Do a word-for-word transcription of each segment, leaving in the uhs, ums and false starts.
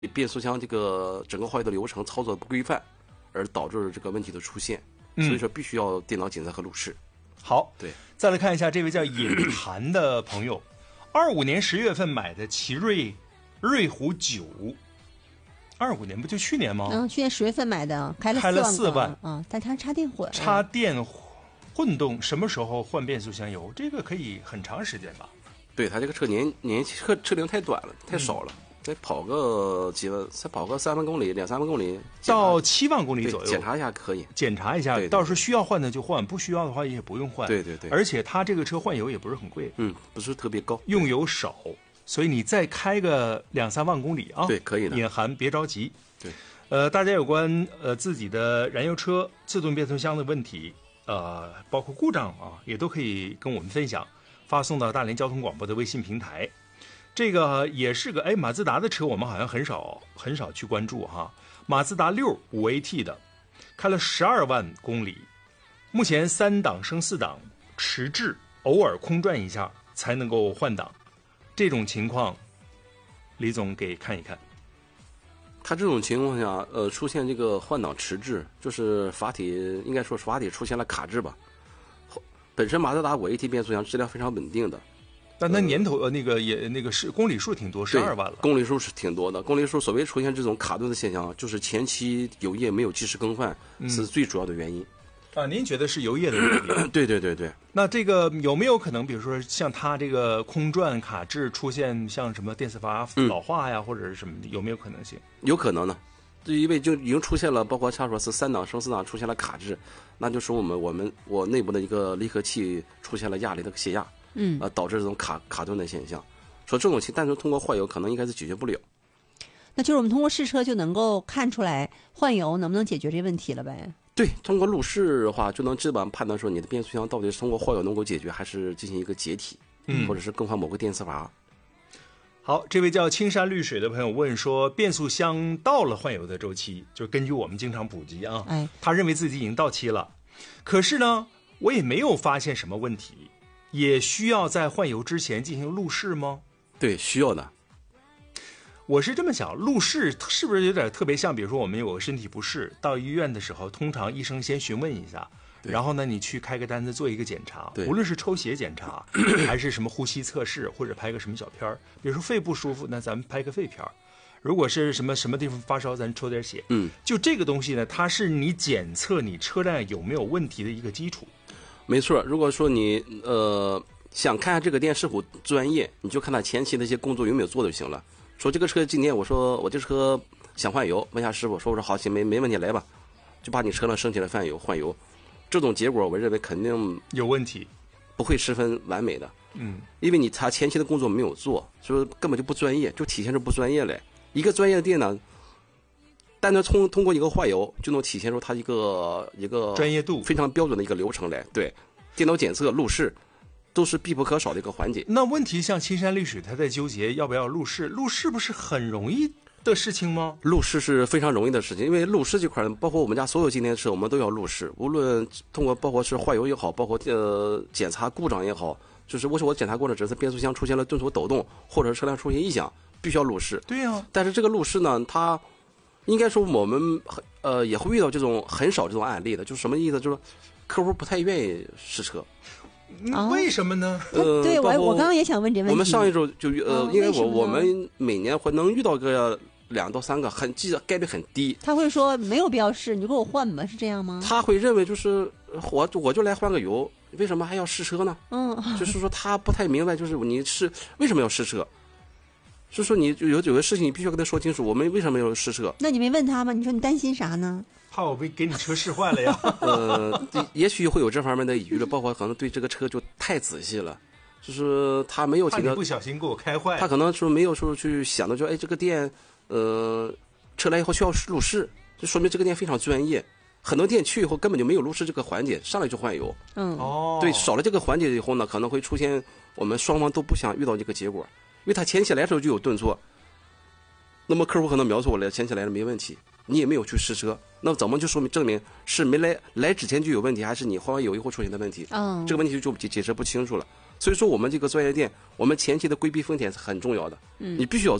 变速箱这个整个换油的流程操作不规范，而导致这个问题的出现。所以说必须要电脑检测和路试。 好， 对， 再来看一下这位叫野谭的朋友，二五年十月份买的奇瑞瑞虎九，二五年不就去年吗？ 嗯，去年十月份买的，开了开了四万啊，但它插电混， 插电混动，什么时候换变速箱油？这个可以很长时间吧？ 对，它这个车年年车车龄太短了，太少了。嗯，再跑个几万，再跑个三万公里，两三万公里， 到七万公里左右， 检查一下可以。 检查一下， 对对对， 到时候需要换的就换，不需要的话也不用换。 对对对。 而且它这个车换油也不是很贵， 嗯，不是特别高， 用油少，所以你再开个两三万公里啊， 对，可以的。 野涵别着急。 对， 呃，大家有关呃自己的燃油车自动变速箱的问题，呃，包括故障啊，也都可以跟我们分享，发送到大连交通广播的微信平台。这个也是个哎，马自达的车我们好像很少很少去关注哈。马自达六 五 A T 的，开了十二万公里，目前三档升四档，迟滞，偶尔空转一下才能够换挡。这种情况，李总给看一看。 他这种情况下，呃，出现这个换挡迟滞，就是阀体应该说是阀体出现了卡滞吧。本身马自达 五 A T 变速箱质量非常稳定的。 但它年头呃那个也那个是公里数挺多，十二万了。 公里数是挺多的，公里数所谓出现这种卡顿的现象，就是前期油液没有及时更换，嗯、是最主要的原因。 啊，您觉得是油液的问题？ 对对对对。 那这个有没有可能，比如说像它这个空转卡滞出现像什么电磁阀老化呀，嗯、或者是什么，有没有可能性？ 有可能的，这因为就已经出现了，包括像说是三档升四档出现了卡滞，那就说我们我们我内部的一个离合器出现了压力的泄压。 嗯， 呃，导致这种卡卡顿的现象，说这种情，单纯通过换油可能应该是解决不了。 那就是我们通过试车就能够看出来换油能不能解决这问题了呗？ 对，通过路试的话，就能基本上判断说你的变速箱到底是通过换油能够解决，还是进行一个解体，嗯，或者是更换某个电磁阀。 好，这位叫青山绿水的朋友问说，变速箱到了换油的周期，就根据我们经常普及啊， 哎， 他认为自己已经到期了，可是呢，我也没有发现什么问题。也需要在换油之前进行路试吗？ 对，需要的。 我是这么想，路试是不是有点特别像，比如说我们有个身体不适，到医院的时候，通常医生先询问一下，然后呢，你去开个单子做一个检查，无论是抽血检查，还是什么呼吸测试，或者拍个什么小片儿，比如说肺不舒服，那咱们拍个肺片儿。如果是什么什么地方发烧，咱抽点血。 嗯， 就这个东西呢，它是你检测你车辆有没有问题的一个基础。 没错，如果说你呃想看看这个店是否专业，你就看他前期的一些工作有没有做就行了。说这个车今天我说我这车想换油，问下师傅，说我说好行，没没问题，来吧，就把你车辆升起来换油换油，这种结果我认为肯定有问题， 不会十分完美的。 嗯， 因为你他前期的工作没有做，所以根本就不专业，就体现出不专业来。一个专业的店呢，单单通通过一个换油就能体现出它一个一个专业度非常标准的一个流程来。对，电脑检测、路试都是必不可少的一个环节。 那问题像青山绿水，他在纠结要不要路试，路试不是很容易的事情吗？ 路试是非常容易的事情，因为路试这块，包括我们家所有今天车，我们都要路试，无论通过包括是换油也好，包括呃检查故障也好，就是我说我检查过的只是变速箱出现了顿挫抖动，或者车辆出现异响，必须要路试。 对呀、啊， 但是这个路试呢，它应该说我们呃也会遇到这种很少这种案例的，就是什么意思？就是客户不太愿意试车。 嗯、为什么呢？ 呃， 对我我刚刚也想问这问题。 我们上一周就呃， 哦、 因为我我们每年会能遇到个两到三个，很记概率很低。 他会说没有必要试，你就给我换吧，是这样吗？ 他会认为就是我我就来换个油，为什么还要试车呢？ 嗯， 就是说他不太明白，就是你是为什么要试车？就是说你有有个事情你必须要跟他说清楚，我们为什么要试车？ 那你没问他吗？你说你担心啥呢？ 怕我被给你车试坏了呀？ 呃，也许会有这方面的疑虑，包括可能对这个车就太仔细了，就是他没有怕你不小心给我开坏， 他可能说没有说去想到说，哎，这个店，呃，车来以后需要路试，就说明这个店非常专业。很多店去以后根本就没有路试这个环节，上来就换油。 嗯， 哦， 对，少了这个环节以后呢，可能会出现我们双方都不想遇到这个结果，因为他前期来的时候就有顿挫，那么客户可能描述我来前期来的没问题。你也没有去试车，那怎么就说明证明是没来来之前就有问题，还是你换完油以后出现的问题？ 嗯， 这个问题就解解释不清楚了。所以说，我们这个专业店，我们前期的规避风险是很重要的。 嗯， 你必须要做，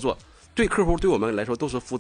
对客户对我们来说都是负